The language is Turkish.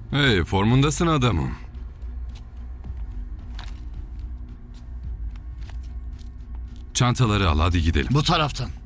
Hey, formundasın adamım. Çantaları al, hadi gidelim. Bu taraftan.